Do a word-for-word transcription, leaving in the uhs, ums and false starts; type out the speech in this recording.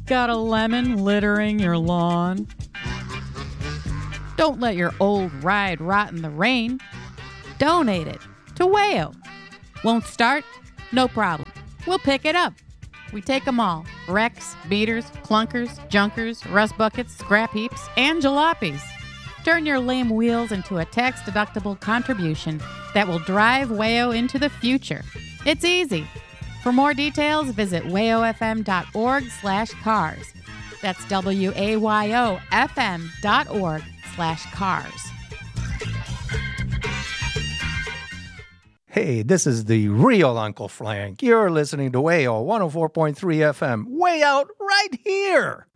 Got a lemon littering your lawn? Don't let your old ride rot in the rain. Donate it to Wayo. Won't start? No problem. We'll pick it up. We take them all. Wrecks, beaters, clunkers, junkers, rust buckets, scrap heaps, and jalopies. Turn your lame wheels into a tax-deductible contribution that will drive Wayo into the future. It's easy. For more details, visit wayofm.org slash cars. That's W-A-Y-O-F-M dot org slash cars. Hey, this is the real Uncle Frank. You're listening to Wayo one oh four point three F M, way out right here.